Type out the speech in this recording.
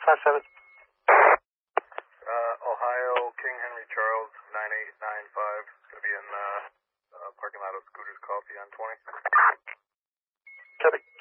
557. Ohio, King Henry Charles, 9895. Going to be in parking lot of Scooters Coffee on 20. Copy.